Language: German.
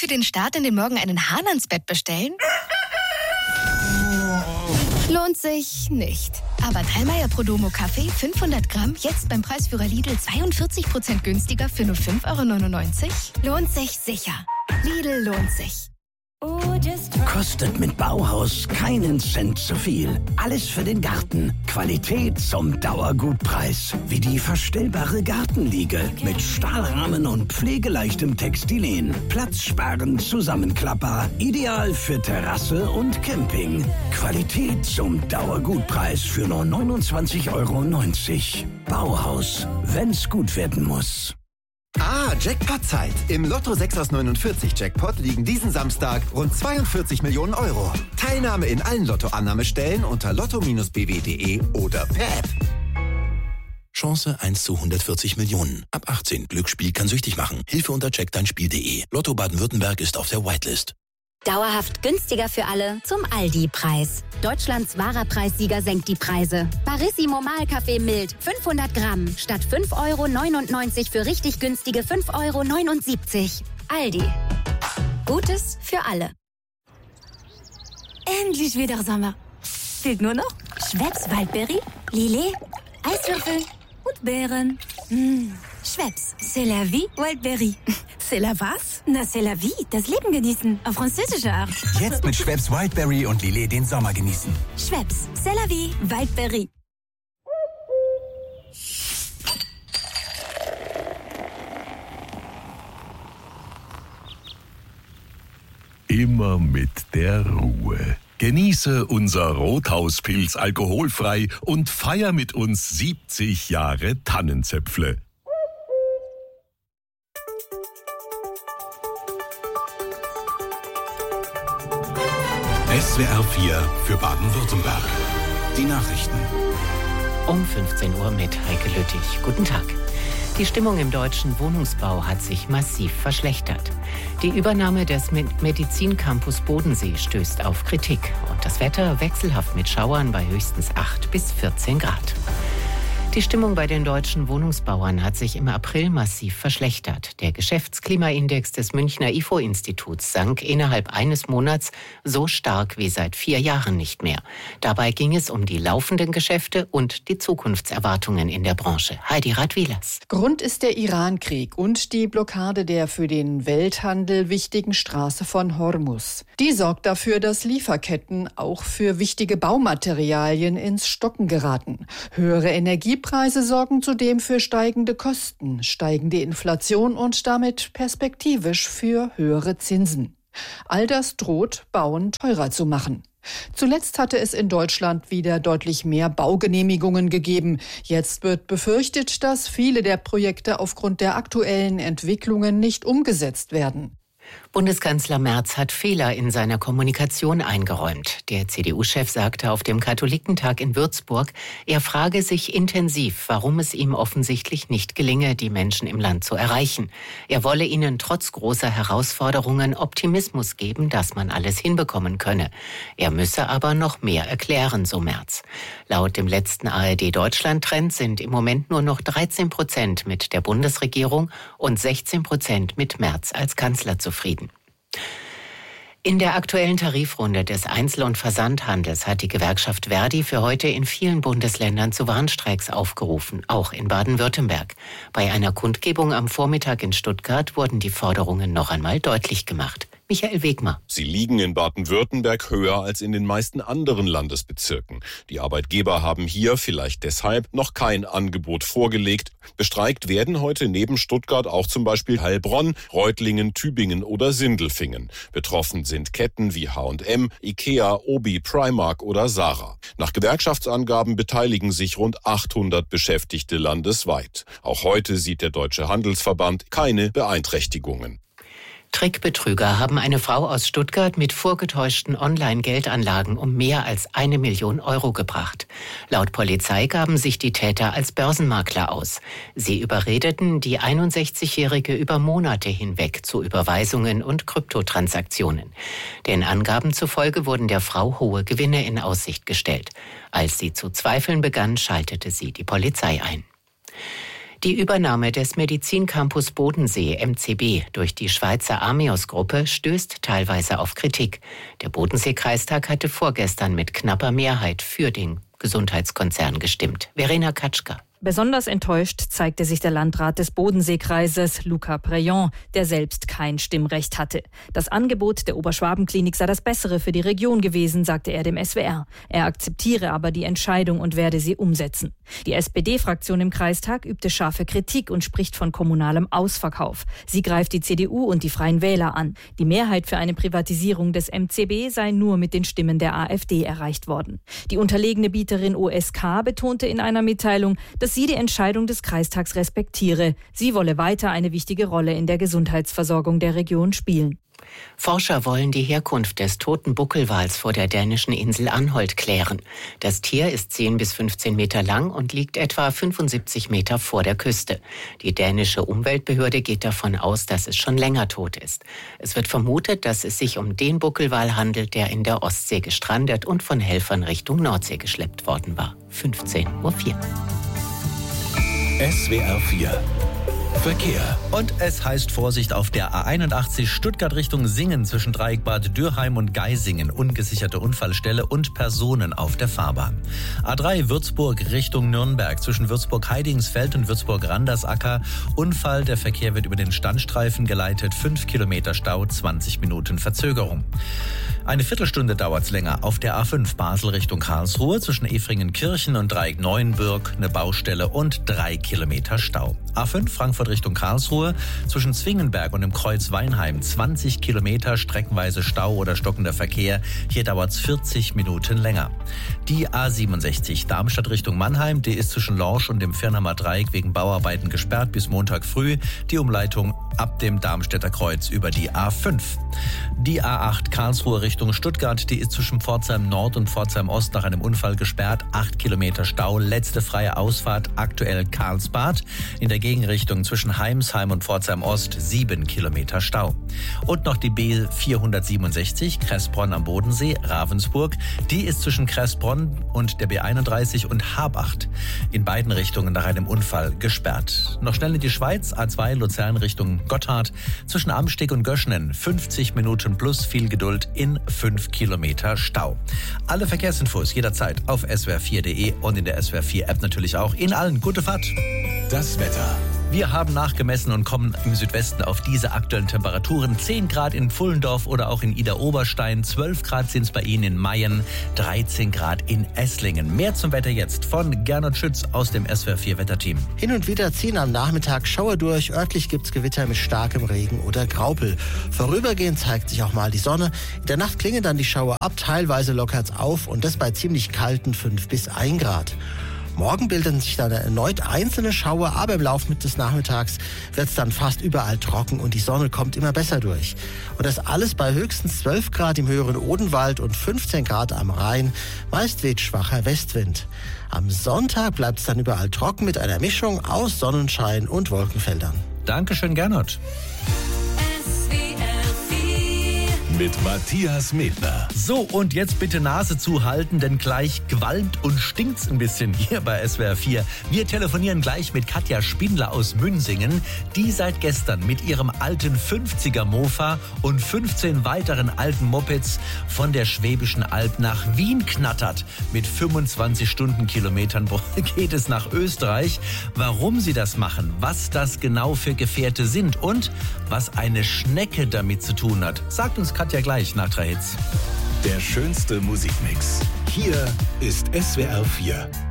für den Start in den Morgen einen Hahn ans Bett bestellen? Lohnt sich nicht. Aber Thallmeier Prodomo Kaffee 500 Gramm jetzt beim Preisführer Lidl 42% günstiger für nur 5,99 €? Lohnt sich sicher. Lidl lohnt sich. Kostet mit Bauhaus keinen Cent zu viel. Alles für den Garten. Qualität zum Dauergutpreis. Wie die verstellbare Gartenliege mit Stahlrahmen und pflegeleichtem Textilien. Platzsparend, zusammenklappbar. Ideal für Terrasse und Camping. Qualität zum Dauergutpreis für nur 29,90 €. Bauhaus. Wenn's gut werden muss. Jackpot-Zeit. Im Lotto 6 aus 49 Jackpot liegen diesen Samstag rund 42 Millionen €. Teilnahme in allen Lotto-Annahmestellen unter lotto-bw.de oder per App. Chance 1 zu 140 Millionen. Ab 18. Glücksspiel kann süchtig machen. Hilfe unter checkdeinspiel.de. Lotto Baden-Württemberg ist auf der Whitelist. Dauerhaft günstiger für alle zum Aldi-Preis. Deutschlands wahrer Preissieger senkt die Preise. Barissimo Mahlkaffee mild 500 Gramm statt 5,99 € für richtig günstige 5,79 €. Aldi. Gutes für alle. Endlich wieder Sommer. Fehlt nur noch Schweppes Waldbeere, Lillet, Eiswürfel und Beeren. Schweppes, c'est la vie, Wildberry. C'est la was? Na, c'est la vie, das Leben genießen, auf französische Art. Jetzt mit Schweppes Wildberry und Lillet den Sommer genießen. Schweppes, c'est la vie, Wildberry. Immer mit der Ruhe. Genieße unser Rothauspilz alkoholfrei und feier mit uns 70 Jahre Tannenzäpfle. SWR 4 für Baden-Württemberg. Die Nachrichten. Um 15 Uhr mit Heike Lüttich. Guten Tag. Die Stimmung im deutschen Wohnungsbau hat sich massiv verschlechtert. Die Übernahme des Medizincampus Bodensee stößt auf Kritik. Und das Wetter wechselhaft mit Schauern bei höchstens 8 bis 14 Grad. Die Stimmung bei den deutschen Wohnungsbauern hat sich im April massiv verschlechtert. Der Geschäftsklimaindex des Münchner IFO-Instituts sank innerhalb eines Monats so stark wie seit 4 Jahren nicht mehr. Dabei ging es um die laufenden Geschäfte und die Zukunftserwartungen in der Branche. Heidi Radwilas. Grund ist der Iran-Krieg und die Blockade der für den Welthandel wichtigen Straße von Hormuz. Die sorgt dafür, dass Lieferketten auch für wichtige Baumaterialien ins Stocken geraten. Höhere Energiepreise sorgen zudem für steigende Kosten, steigende Inflation und damit perspektivisch für höhere Zinsen. All das droht, Bauen teurer zu machen. Zuletzt hatte es in Deutschland wieder deutlich mehr Baugenehmigungen gegeben. Jetzt wird befürchtet, dass viele der Projekte aufgrund der aktuellen Entwicklungen nicht umgesetzt werden. Bundeskanzler Merz hat Fehler in seiner Kommunikation eingeräumt. Der CDU-Chef sagte auf dem Katholikentag in Würzburg, er frage sich intensiv, warum es ihm offensichtlich nicht gelinge, die Menschen im Land zu erreichen. Er wolle ihnen trotz großer Herausforderungen Optimismus geben, dass man alles hinbekommen könne. Er müsse aber noch mehr erklären, so Merz. Laut dem letzten ARD-Deutschland-Trend sind im Moment nur noch 13% mit der Bundesregierung und 16% mit Merz als Kanzler zufrieden. In der aktuellen Tarifrunde des Einzel- und Versandhandels hat die Gewerkschaft Verdi für heute in vielen Bundesländern zu Warnstreiks aufgerufen, auch in Baden-Württemberg. Bei einer Kundgebung am Vormittag in Stuttgart wurden die Forderungen noch einmal deutlich gemacht. Michael Wegmer. Sie liegen in Baden-Württemberg höher als in den meisten anderen Landesbezirken. Die Arbeitgeber haben hier, vielleicht deshalb, noch kein Angebot vorgelegt. Bestreikt werden heute neben Stuttgart auch zum Beispiel Heilbronn, Reutlingen, Tübingen oder Sindelfingen. Betroffen sind Ketten wie H&M, Ikea, Obi, Primark oder Zara. Nach Gewerkschaftsangaben beteiligen sich rund 800 Beschäftigte landesweit. Auch heute sieht der Deutsche Handelsverband keine Beeinträchtigungen. Trickbetrüger haben eine Frau aus Stuttgart mit vorgetäuschten Online-Geldanlagen um mehr als 1 Million Euro gebracht. Laut Polizei gaben sich die Täter als Börsenmakler aus. Sie überredeten die 61-Jährige über Monate hinweg zu Überweisungen und Kryptotransaktionen. Den Angaben zufolge wurden der Frau hohe Gewinne in Aussicht gestellt. Als sie zu zweifeln begann, schaltete sie die Polizei ein. Die Übernahme des Medizincampus Bodensee MCB durch die Schweizer Amios-Gruppe stößt teilweise auf Kritik. Der Bodensee-Kreistag hatte vorgestern mit knapper Mehrheit für den Gesundheitskonzern gestimmt. Verena Katschka. Besonders enttäuscht zeigte sich der Landrat des Bodenseekreises, Luca Preyon, der selbst kein Stimmrecht hatte. Das Angebot der Oberschwabenklinik sei das Bessere für die Region gewesen, sagte er dem SWR. Er akzeptiere aber die Entscheidung und werde sie umsetzen. Die SPD-Fraktion im Kreistag übte scharfe Kritik und spricht von kommunalem Ausverkauf. Sie greift die CDU und die Freien Wähler an. Die Mehrheit für eine Privatisierung des MCB sei nur mit den Stimmen der AfD erreicht worden. Die unterlegene Bieterin OSK betonte in einer Mitteilung, dass sie die Entscheidung des Kreistags respektiere. Sie wolle weiter eine wichtige Rolle in der Gesundheitsversorgung der Region spielen. Forscher wollen die Herkunft des toten Buckelwals vor der dänischen Insel Anholt klären. Das Tier ist 10 bis 15 Meter lang und liegt etwa 75 Meter vor der Küste. Die dänische Umweltbehörde geht davon aus, dass es schon länger tot ist. Es wird vermutet, dass es sich um den Buckelwal handelt, der in der Ostsee gestrandet und von Helfern Richtung Nordsee geschleppt worden war. 15:04 Uhr. SWR 4 Verkehr. Und es heißt Vorsicht auf der A81 Stuttgart Richtung Singen zwischen Dreieckbad Dürheim und Geisingen. Ungesicherte Unfallstelle und Personen auf der Fahrbahn. A3 Würzburg Richtung Nürnberg zwischen Würzburg-Heidingsfeld und Würzburg-Randersacker. Unfall, der Verkehr wird über den Standstreifen geleitet. 5 Kilometer Stau, 20 Minuten Verzögerung. Eine Viertelstunde dauert's länger auf der A5 Basel Richtung Karlsruhe zwischen Efringenkirchen und Dreieck-Neuenbürg. Eine Baustelle und 3 Kilometer Stau. A5 Frankfurt Richtung Karlsruhe zwischen Zwingenberg und dem Kreuz Weinheim 20 Kilometer, streckenweise Stau oder stockender Verkehr. Hier dauert's 40 Minuten länger. Die A67 Darmstadt Richtung Mannheim, die ist zwischen Lorsch und dem Firnheimer Dreieck wegen Bauarbeiten gesperrt bis Montag früh. Die Umleitung ab dem Darmstädter Kreuz über die A5. Die A8 Karlsruhe Richtung Stuttgart, die ist zwischen Pforzheim Nord und Pforzheim Ost nach einem Unfall gesperrt. 8 Kilometer Stau, letzte freie Ausfahrt, aktuell Karlsbad. In der Gegenrichtung zwischen Heimsheim und Pforzheim Ost 7 Kilometer Stau. Und noch die B467 Kressbronn am Bodensee, Ravensburg. Die ist zwischen Kressbronn und der B31 und Habacht in beiden Richtungen nach einem Unfall gesperrt. Noch schnell in die Schweiz, A2 Luzern Richtung Gotthard. Zwischen Amsteg und Göschnen 50 Minuten plus viel Geduld in 5 Kilometer Stau. Alle Verkehrsinfos jederzeit auf swr4.de und in der SWR4-App natürlich auch. Ihnen allen gute Fahrt. Das Wetter. Wir haben nachgemessen und kommen im Südwesten auf diese aktuellen Temperaturen. 10 Grad in Pfullendorf oder auch in Idar-Oberstein. 12 Grad sind es bei Ihnen in Mayen. 13 Grad in Esslingen. Mehr zum Wetter jetzt von Gernot Schütz aus dem SWR4-Wetterteam. Hin und wieder ziehen am Nachmittag Schauer durch. Örtlich gibt es Gewitter mit starkem Regen oder Graupel. Vorübergehend zeigt sich auch mal die Sonne. In der Nacht klingen dann die Schauer ab. Teilweise lockert's auf und das bei ziemlich kalten 5 bis 1 Grad. Morgen bilden sich dann erneut einzelne Schauer, aber im Laufe des Nachmittags wird es dann fast überall trocken und die Sonne kommt immer besser durch. Und das alles bei höchstens 12 Grad im höheren Odenwald und 15 Grad am Rhein. Meist weht schwacher Westwind. Am Sonntag bleibt es dann überall trocken mit einer Mischung aus Sonnenschein und Wolkenfeldern. Dankeschön, Gernot. Mit Matthias Medner. So, und jetzt bitte Nase zuhalten, denn gleich qualmt und stinkt's ein bisschen hier bei SWR 4. Wir telefonieren gleich mit Katja Spindler aus Münsingen, die seit gestern mit ihrem alten 50er Mofa und 15 weiteren alten Mopeds von der Schwäbischen Alb nach Wien knattert. Mit 25 Stundenkilometern geht es nach Österreich. Warum sie das machen, was das genau für Gefährte sind und was eine Schnecke damit zu tun hat, sagt uns Katja gleich nach 3 Hits. Der schönste Musikmix. Hier ist SWR 4.